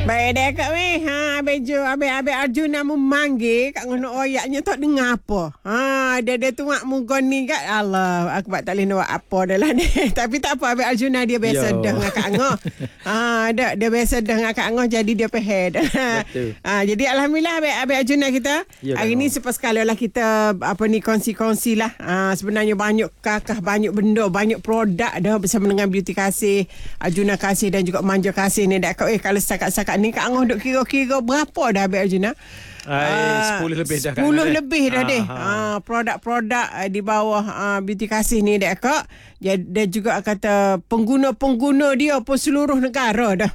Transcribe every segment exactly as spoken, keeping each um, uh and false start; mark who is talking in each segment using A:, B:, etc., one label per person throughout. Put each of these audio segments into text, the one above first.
A: Baik dah Kak weh. Ha, Abang Jo, Abang Abang Arjuna memanggil Kak ngono oyaknya tak dengar apa. Ha, dia dia tuak muka ni Kak. Allah, aku tak boleh nak apa dah lah ni. Tapi tak apa, Abang Arjuna dia biasa
B: Yo.
A: dah dengan Kak Angah. Ha, ada dia biasa dah dengan Kak Angah jadi dia pehed. Ha, jadi alhamdulillah Abang Abang Arjuna kita.
B: Yo,
A: hari ni sepas sekali lah kita apa ni kongsi-kongsi lah. Ha, sebenarnya banyak kakak, banyak benda, banyak produk dah bersama dengan Beauty Kasih, Arjuna Kasih dan juga Manja Kasih ni. Dak eh kalau setakat-setakat ni Kak Angah duk kira-kira berapa dah Abang Arjuna?
B: Ay, sepuluh lebih dah Kak.
A: sepuluh lebih dah
B: Ah,
A: deh.
B: ah.
A: Ha, produk-produk uh, di bawah uh, Beauty Kasih ni dak Kak. Dan juga kata pengguna-pengguna dia pun seluruh negara dah.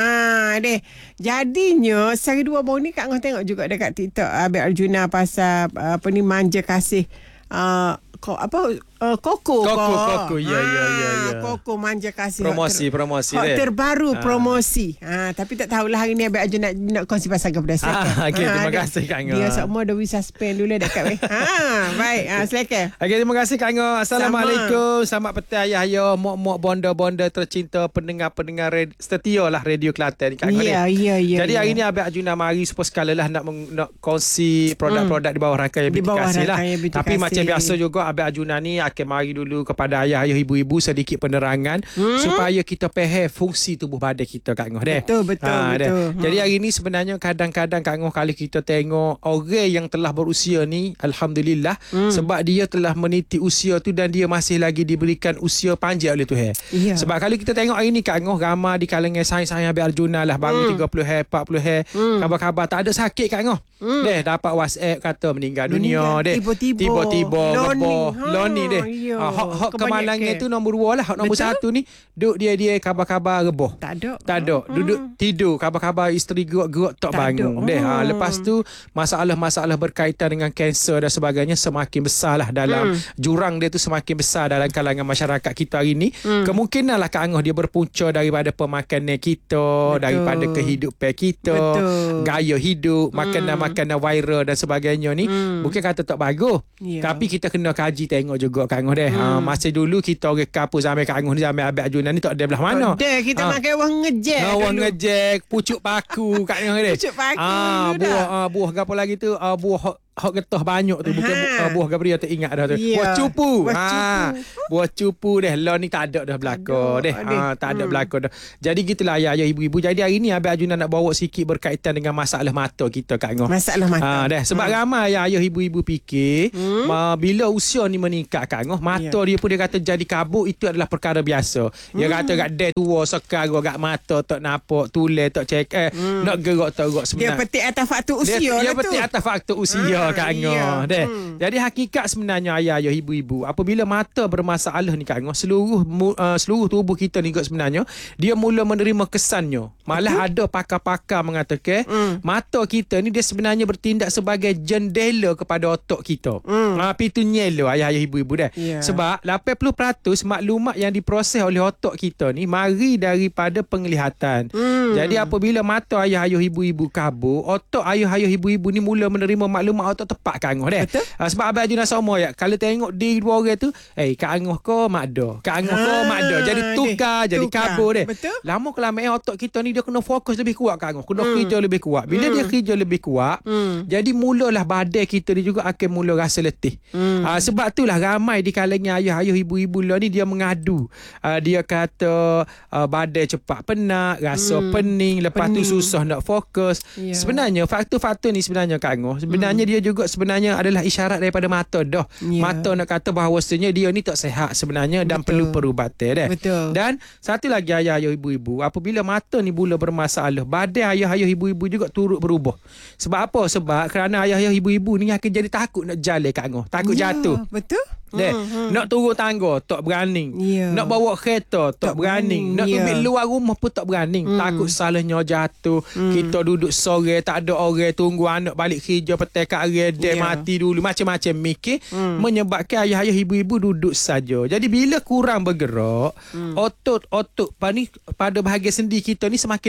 A: Ha deh. Jadinya sehari dua baru ni Kak Angah tengok juga dekat TikTok Abang Arjuna pasal uh, apa ni Manja Kasih. Uh, ko, apa uh, Koko
B: Koko,
A: ko.
B: Koko, ya, ya, ya, ya.
A: Koko Manja Kasih
B: Promosi,
A: hot ter,
B: promosi
A: hot
B: dia.
A: terbaru
B: Ah.
A: promosi. Ha, tapi tak tahulah hari ni Abang Arjuna nak, nak kongsi pasal kepada saya.
B: Ah, okey, terima kasih, Kak Angah.
A: Dia semua dah bisa spend dulu dekat weh. Ha baik. Ha silakan.
B: Okey, terima kasih Kak Angah. Assalamualaikum. Selamat petang ayah-ayah, mak-mak, bonda-bonda tercinta, pendengar-pendengar red, setia lah Radio Kelantan Kak Angah.
A: Ya, ya, ya.
B: Jadi
A: ya.
B: hari ni Abang Arjuna mari supaya sekali lah nak, meng, nak kongsi produk-produk di bawah rangkaian
A: Di
B: Beauty
A: bawah
B: Kasih lah.
A: rangkaian Beauty
B: Tapi
A: Kasih.
B: macam biasa juga Abang Arjuna ni akan mari dulu kepada ayah-ayah, ibu-ibu sedikit penerangan hmm? supaya kita faham fungsi tubuh badan kita Kak Angah deh.
A: Betul, betul,
B: Ah, deh.
A: betul.
B: Jadi hari ni sebenarnya kadang-kadang Kak Angah kali kita tengok orang yang telah berusia ni alhamdulillah hmm. sebab dia telah meniti usia tu dan dia masih lagi diberikan usia panjang oleh Tuhan.
A: Ya.
B: Sebab kalau kita tengok hari ni Kak Angah ramai di kalangan sains-sains Abang Arjuna lah baru
A: Hmm.
B: tiga puluh hari, empat puluh hari,
A: Hmm.
B: khabar-khabar tak ada sakit Kak Angah.
A: Hmm.
B: Deh dapat WhatsApp kata meninggal dunia
A: Meninggal
B: deh.
A: tiba-tiba.
B: Tiba-tiba
A: Loning.
B: rebah.
A: Ha,
B: Loning deh.
A: ya.
B: Ah, hak hak
A: Kebanyakan.
B: kemalangan tu nombor dua lah. Hak nombor
A: Betul.
B: satu ni duk dia-dia khabar-khabar rebah.
A: Tak ada.
B: Tak ada. Duduk tidur khabar-khabar isteri gerak-gerak tak,
A: Tak
B: bangun.
A: ada.
B: Deh. Ha,
A: Hmm.
B: lepas tu masalah-masalah berkaitan dengan kanser dan sebagainya semakin besar lah dalam
A: Hmm.
B: jurang dia tu semakin besar dalam kalangan masyarakat kita hari ni.
A: Hmm.
B: Kemungkinan lah Kak Angah dia berpunca daripada pemakanan kita,
A: Betul.
B: daripada kehidupan kita,
A: Betul.
B: gaya hidup, makanan-makanan viral dan sebagainya ni.
A: Hmm.
B: Bukan kata tak bagus.
A: Ya.
B: Tapi kita kena kaji tengok juga Kak Angah deh. Ha, masa dulu kita orang kapur zaman Kak Angah ni zaman Abang Arjuna ni tak ada belah mana.
A: Tak ada, kita
B: Ah.
A: makan wang ngejek.
B: Orang
A: dulu.
B: ngejek, pucuk paku Kak Angah deh.
A: Pucuk paku
B: Ah,
A: dulu
B: buah
A: dah.
B: ah, buah gapo lagi tu? Ah, buah hok hok getah banyak tu bukan
A: Ha.
B: bu- ah, buah Gabriel tak ingat dah tu.
A: Ya.
B: Buah cupu.
A: Buah
B: Ha.
A: cupu.
B: Buah cupu deh. Lah ni tak ada dah belaka
A: ada,
B: deh.
A: ada.
B: Ha, tak ada
A: Hmm.
B: belaka dah. Jadi gitulah ayah-ayah ibu-ibu. Jadi hari ni Abang Arjuna nak bawa sikit berkaitan dengan masalah mata kita Kak Angah.
A: Masalah mata.
B: Ha, dah sebab hmm. ramai ayah ibu-ibu fikir hmm. ma, bila usia ni meningkat Kak Angah, mata
A: Ya.
B: dia pun dia kata jadi kabut itu adalah perkara biasa. Dia
A: Hmm.
B: kata kat dia tua sekarang gak mata tak nampak, tulen tak cek eh
A: Hmm.
B: nak gerak tak gerak
A: Dia
B: sebenarnya.
A: petik atas faktor usia
B: Dia, dia
A: lah tu.
B: petik atas faktor usia
A: Ah,
B: Kak Angah.
A: iya.
B: Deh.
A: Hmm.
B: Jadi hakikat sebenarnya ayah-ayah ibu-ibu apabila mata bermasalah ni Kak Angah, seluruh mu, uh, seluruh tubuh kita ni kot sebenarnya dia mula menerima kesannya. Malah ada pakar-pakar mengatakan
A: Hmm.
B: mata kita ni dia sebenarnya bertindak sebagai jendela kepada otak kita.
A: Hmm.
B: Ha, pintu nyelo ayah-ayah ibu-ibu dah.
A: Ya.
B: Sebab lapan puluh peratus maklumat yang diproses oleh otak kita ni mari daripada penglihatan.
A: Hmm.
B: Jadi apabila mata ayah-ayah ibu-ibu kabur, otak ayah-ayah ibu-ibu ni mula menerima maklumat otak tepat Kak Angah deh.
A: Betul.
B: Ha, sebab Abang Arjuna sama ya. Kalau tengok diri dua orang tu, eh Kak Angah ko mak ada. Kak Angah ko
A: Ah,
B: mak ada. Jadi tukar,
A: deh.
B: jadi
A: Tukar.
B: kabur deh.
A: Betul.
B: Lama kelamaan otak kita ni dia kena fokus lebih kuat Kak Angah. Kena
A: Hmm.
B: kerja lebih kuat. Bila
A: Hmm.
B: dia kerja lebih kuat,
A: Hmm.
B: jadi mulalah badan kita ni juga akan mula rasa letih.
A: Hmm.
B: Ha, sebab itulah ramai di kalangan ayah-ayah ibu-ibu lah ni dia mengadu. Ha, dia kata uh, badan cepat penat, rasa
A: Hmm.
B: pening, lepas
A: Pening.
B: tu susah nak fokus.
A: Ya.
B: Sebenarnya faktor-faktor ni sebenarnya Kak Angah, sebenarnya dia juga sebenarnya adalah isyarat daripada mata dah.
A: Ya.
B: Mata nak kata bahawasanya dia ni tak sihat sebenarnya dan
A: Betul.
B: perlu perubatan dah.
A: Betul.
B: Dan satu lagi ayah-ayah ibu-ibu, apabila mata ni mula bermasalah, badan ayah-ayah ibu-ibu juga turut berubah. Sebab apa? Sebab kerana ayah-ayah ibu-ibu ni akan jadi takut nak jalan Kak Angah, takut
A: Ya,
B: jatuh.
A: Betul.
B: Deh,
A: Hmm, hmm.
B: nak turun tangga tak berani.
A: Ya.
B: Nak bawa kereta tak,
A: Tak
B: berani.
A: berani,
B: Nak
A: ya.
B: pergi luar rumah pun tak berani.
A: Hmm.
B: Takut salahnya jatuh.
A: Hmm.
B: Kita duduk sore tak ada orang tunggu anak balik kerja petai kat redek
A: Ya.
B: mati dulu macam-macam mikir
A: Hmm.
B: menyebabkan ayah-ayah ibu-ibu duduk saja. Jadi bila kurang bergerak,
A: Hmm.
B: otot-otot pada pada bahagian sendi kita ni semakin lemah.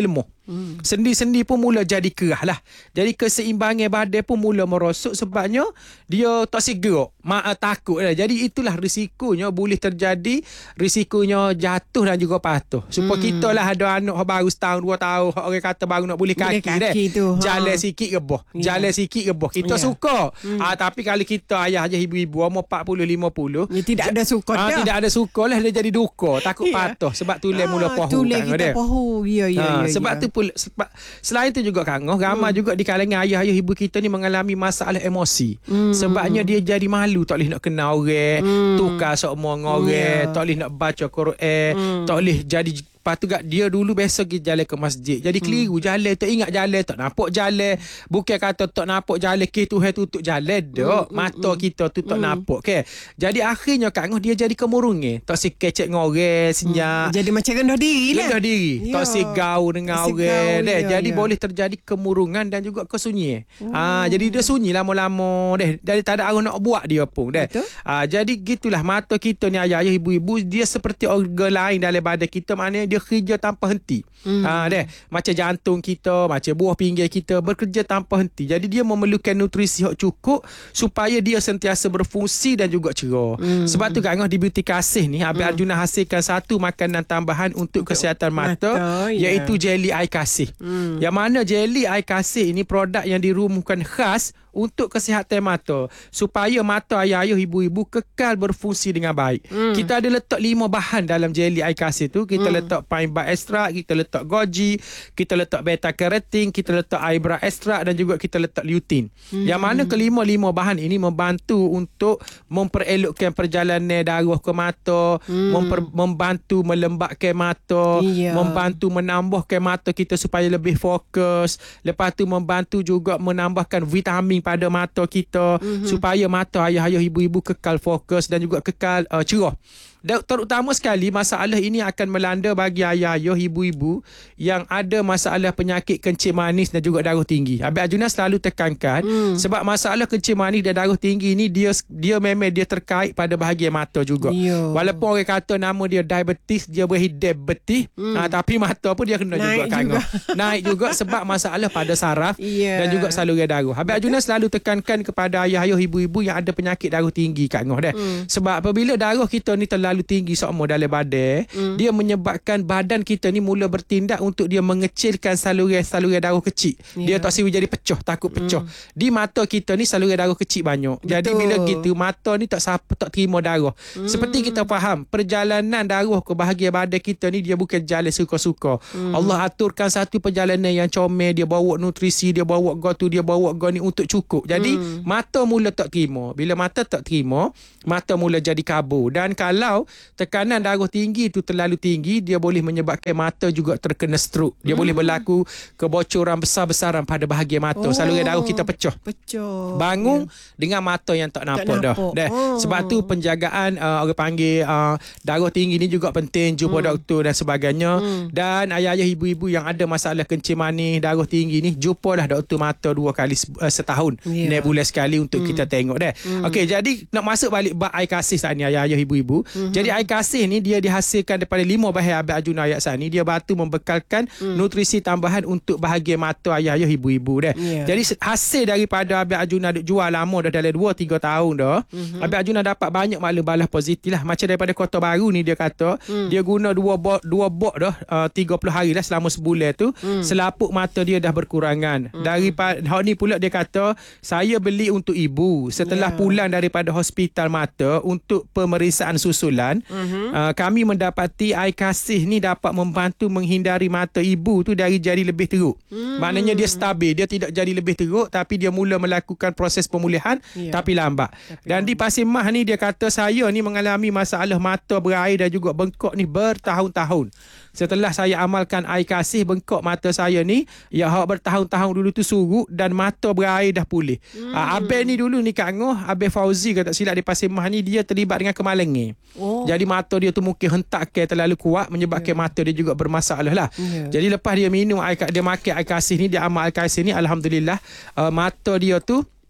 B: Hmm. Sendi-sendi pun mula jadi kerah lah. Jadi keseimbangan badan pun mula merosot sebabnya dia tak sigerok. Mak uh, takut lah. Jadi itulah risikonya boleh terjadi, risikonya jatuh dan juga patuh. Supaya hmm. kita lah ada anak baru setahun, dua tahun, orang kata baru nak boleh kaki, kaki
A: tu, ha.
B: Jalan sikit rebah. Yeah. Jalan sikit rebah. Kita yeah. suka. Hmm. Ah, tapi kalau kita ayah je ibu-ibu umur empat puluh lima puluh,
A: ya, tidak ada suka
B: ah,
A: dah.
B: Tidak ada suka lah, dia jadi duka. Takut yeah. patuh sebab tulen ah, mula pohu.
A: Tulen kita pohu. Ya, ya,
B: ha,
A: ya,
B: sebab
A: ya.
B: tu pula, sebab, selain tu juga Kang, ramai hmm. juga di kalangan ayah-ayah ibu kita ni mengalami masalah emosi. Hmm. Sebabnya dia jadi malu, tak boleh nak kenal orang, hmm. tukar semua dengan orang, yeah. tak boleh nak baca Quran, hmm. tak boleh jadi. Lepas tu kat dia dulu biasa pergi jalan ke masjid. Jadi keliru hmm. jalan, tak ingat jalan, tak nampak jalan. Bukan kata tak nampak jalan, ke Tuhan tutup jalan dak. Hmm. Mata hmm. kita tu tak hmm. nampak ke. Jadi akhirnya Kak Ngah dia jadi kemurungan. Tak si kecek dengan orang, senyap.
A: Hmm. Jadi macam rendah diri lah.
B: Rendah diri. Ya. Tak si gaul dengan orang. Ya, jadi
A: ya.
B: boleh terjadi kemurungan dan juga kesunyian. Oh. Ha, jadi dia sunyi lama-lama deh. Jadi tak ada orang nak buat dia pun deh. Ha, jadi gitulah mata kita ni ayah-ayah ibu-ibu, dia seperti organ lain dalam badan kita, maknanya dia kerja tanpa henti. Hmm. Ha, deh, macam jantung kita, macam buah pinggir kita bekerja tanpa henti. Jadi dia memerlukan nutrisi yang cukup supaya dia sentiasa berfungsi dan juga cerah. Hmm. Sebab tu Kak Ngah di Beauty Kasih ni Abang hmm. Arjuna hasilkan satu makanan tambahan untuk kesihatan mata, mata iaitu yeah. jelly air kasih. Hmm. Yang mana jelly air kasih ini produk yang dirumuhkan khas untuk kesihatan mata supaya mata ayah-ayah ibu-ibu kekal berfungsi dengan baik. Hmm. Kita ada letak lima bahan dalam jelly air kasih tu. Kita hmm. letak pine bark extract, kita letak goji, kita letak beta carotene, kita letak eyebrow extract dan juga kita letak lutein. Hmm. Yang mana kelima-lima bahan ini membantu untuk memperelokkan perjalanan darah ke mata, hmm. memper, membantu melembabkan mata, yeah. membantu menambahkan mata kita supaya lebih fokus. Lepas tu membantu juga menambahkan vitamin pada mata kita mm-hmm. supaya mata ayah-ayah ibu-ibu kekal fokus dan juga kekal uh, cerah. Dan terutama sekali masalah ini akan melanda bagi ayah-ayah ibu-ibu yang ada masalah penyakit kencing manis dan juga darah tinggi. Abang Arjuna selalu tekankan hmm. sebab masalah kencing manis dan darah tinggi ini dia dia memang dia terkait pada bahagian mata juga. Yo. Walaupun orang kata nama dia diabetes, dia beri diabetes, hmm. ha, tapi mata pun dia kena naik juga, juga. Naik juga sebab masalah pada saraf yeah. dan juga saluran darah. Abang Arjuna selalu tekankan kepada ayah-ayah ibu-ibu yang ada penyakit darah tinggi Kak Ngah dah. Hmm. Sebab apabila darah kita ni terlalu terlalu tinggi semua dalam badan, mm. dia menyebabkan badan kita ni mula bertindak untuk dia mengecilkan saluran-saluran darah kecil. Yeah. Dia tak siru jadi pecah, takut pecah. Mm. Di mata kita ni saluran darah kecil banyak. Betul. Jadi bila gitu mata ni tak siapa tak terima darah. Mm. Seperti kita faham, perjalanan darah ke bahagian badan kita ni dia bukan jalan suka-suka. Mm. Allah aturkan satu perjalanan yang comel, dia bawa nutrisi, dia bawa gotu, dia bawa go ni untuk cukup. Jadi mm. mata mula tak terima. Bila mata tak terima, mata mula jadi kabur. Dan kalau tekanan darah tinggi itu terlalu tinggi, dia boleh menyebabkan mata juga terkena stroke. Dia hmm. boleh berlaku kebocoran besar-besaran pada bahagian mata. Oh. Saluran darah kita pecah. Pecah. Bangun yeah. dengan mata yang tak nampak, tak nampak. dah. Oh. Sebab tu penjagaan uh, orang panggil uh, darah tinggi ni juga penting, jumpa hmm. doktor dan sebagainya. Hmm. Dan ayah-ayah ibu-ibu yang ada masalah kencing manis, darah tinggi ni, jumpalah doktor mata dua kali uh, setahun. Yeah. Naik bulan sekali untuk hmm. kita tengok dah. Hmm. Okey, jadi nak masuk balik bab air kasih saat ni ayah-ayah ibu-ibu. Hmm. Jadi air kasih ni dia dihasilkan daripada lima bahan Abang Arjuna ayat saat ni. Dia bantu membekalkan hmm. nutrisi tambahan untuk bahagian mata ayah-ayah ibu-ibu dah. Yeah. Jadi hasil daripada Abang Arjuna duk jual lama dah dalam dua tiga tahun dah. Mm-hmm. Abang Arjuna dapat banyak maklumat balas positif lah. Macam daripada Kota Baru ni dia kata mm. dia guna dua bot dua bot dah uh, tiga puluh hari dah selama sebulan tu. Mm. Selaput mata dia dah berkurangan. Mm. Daripada hak ni pula dia kata saya beli untuk ibu setelah yeah. pulang daripada hospital mata untuk pemeriksaan susulan. Mm-hmm. Uh, kami mendapati air kasih ni dapat membantu menghindari mata ibu tu dari jadi lebih teruk. Mm-hmm. Maknanya dia stabil, dia tidak jadi lebih teruk tapi dia mula melakukan proses pemulihan yeah. tapi lambat. Tapi dan lambat. Di Pasir Mah ni dia kata saya ni mengalami masalah mata berair dan juga bengkak ni bertahun-tahun. Setelah saya amalkan air kasih, bengkak mata saya ni ya hak bertahun-tahun dulu tu surut dan mata berair dah pulih. Hmm. Uh, Abang ni dulu ni Kak Ngah, Abang Fauzi kata silap di Pasir Mah ni dia terlibat dengan kemalangan. Oh. Jadi mata dia tu mungkin hentak ke terlalu kuat menyebabkan yeah. mata dia juga bermasalah lah. Yeah. Jadi lepas dia minum air, dia makan air kasih ni, dia amal air kasih ni, alhamdulillah uh, mata dia tu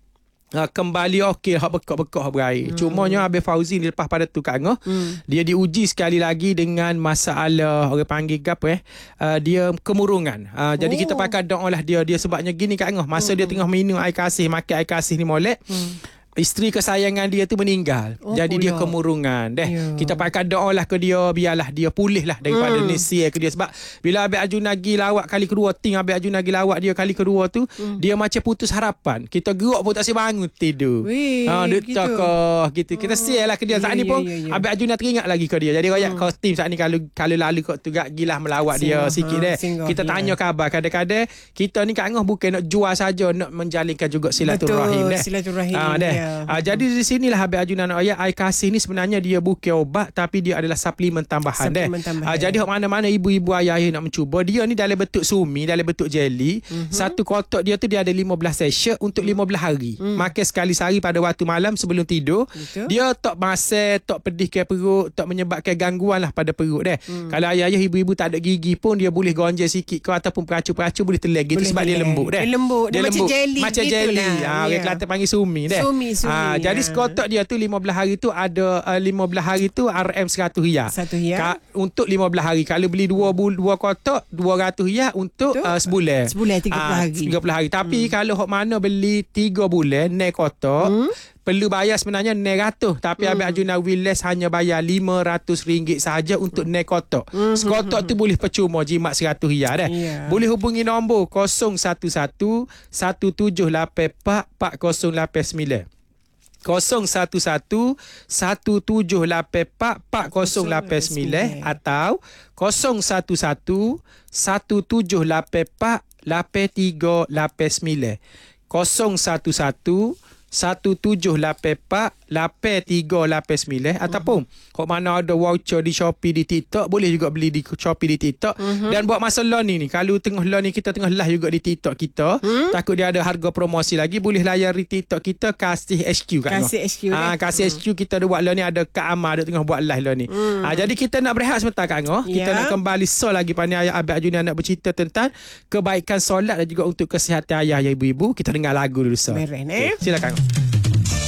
B: Uh, kembali okey hak bekok-bekok hak berair. Hmm. Cumanya Habib Fauzi lepas pada tu Kak Angah, hmm. dia diuji sekali lagi dengan masalah orang panggil apa eh uh, dia kemurungan. Uh, oh. Jadi kita pakai doa lah dia dia sebabnya gini Kak Angah, masa hmm. dia tengah minum air kasih, makan air kasih ni molek. Hmm. Isteri kesayangan dia tu meninggal. Oh, jadi dia kemurungan. Deh, yeah. Kita pakai doa lah ke dia, biarlah dia pulih lah daripada hmm. nesia ke dia. Sebab bila Abang Ajun lagi lawak kali kedua, ting Abang Ajun lagi lawak dia kali kedua tu, hmm. dia macam putus harapan. Kita gerak pun tak si bangun tidur.
A: Wih,
B: ha, dia
A: gitu.
B: Tokoh gitu. Kita oh. share lah ke dia. Saat yeah, ni pun yeah, yeah. Abang Ajun nak teringat lagi ke dia. Jadi royak hmm. kostum saat ni kalau kalau lalu kau tu gak gilah melawak singgah, dia sikit deh. Kita yeah. tanya khabar kadang-kadang kita ni Kak Angah bukan nak jual saja, nak menjalinkan juga silaturahim deh.
A: Silaturahim.
B: Ha, deh. Yeah. Ha, jadi di sinilah Habib Ajun anak ayah, air kasih ni sebenarnya dia bukan ubat tapi dia adalah suplemen tambahan deh. Ha, jadi hok mana-mana ibu-ibu ayah nak mencuba, dia ni dalam bentuk sumi, dalam bentuk jelly. Mm-hmm. Satu kotak dia tu dia ada lima belas sachet untuk lima belas hari. Mm. Makan sekali sehari pada waktu malam sebelum tidur. Betul. Dia tak masak, tak pedihkan perut, tak menyebabkan gangguan lah pada perut deh. Mm. Kalau ayah-ayah ibu-ibu tak ada gigi pun dia boleh gonjel sikit ke ataupun peracur-peracur boleh teleg gitu sebab dia lembut deh.
A: Dia lembut, dia, dia lembut. Macam jelly.
B: Macam jelly. Ha, yeah. Orang Kelantan panggil sumi deh.
A: Sumi, sumi.
B: Ha, jadi kotak dia tu lima belas hari tu ada uh, lima belas hari tu R M seratus riyal.
A: satu riyal.
B: Ka, untuk lima belas hari. Kalau beli dua bul, dua kotak dua ratus riyal untuk uh, sebulan.
A: Sebulan tiga puluh hari.
B: tiga puluh hari. Tapi hmm. kalau hok mana beli tiga bulan naik kotak, hmm. perlu bayar sebenarnya enam ratus. Tapi hmm. Abang Ajun Wiles hanya bayar lima ratus ringgit sahaja untuk hmm. naik kotak. Hmm. Sekotak tu boleh percuma jimat seratus riyal dah. Yeah. Boleh hubungi nombor kosong satu satu satu tujuh lapan empat empat kosong lapan sembilan. kosong satu satu satu tujuh lapan empat empat kosong lapan sembilan atau kosong satu satu satu tujuh lapan empat lapan tiga lapan sembilan. kosong satu satu satu tujuh lapan empat lapan tiga lapan sembilan ataupun kok mana ada voucher di Shopee di TikTok boleh juga beli di Shopee di TikTok. Uh-huh. Dan buat masa loan ni ni kalau tengah loan ni kita tengah live juga di TikTok kita, hmm? takut dia ada harga promosi lagi, boleh layar di TikTok kita Kasih H Q kat
A: Kasih H Q
B: ah Kasih hmm. H Q kita ada buat loan ni, ada Kak Amar ada tengah buat live loan ni. Hmm. Ah jadi kita nak berehat sebentar Kak Angah. Yeah. Kita nak kembali so lagi pada ayah Abang Ajun nak bercerita tentang kebaikan solat dan juga untuk kesihatan ayah ya ibu-ibu. Kita dengar lagu dulu so.
A: Beren, eh?
B: Okay, silakan.